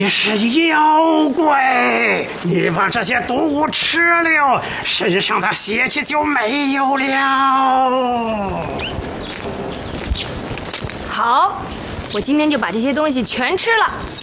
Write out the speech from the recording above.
你是妖怪！你把这些毒物吃了，身上的邪气就没有了。 好，我今天就把这些东西全吃了。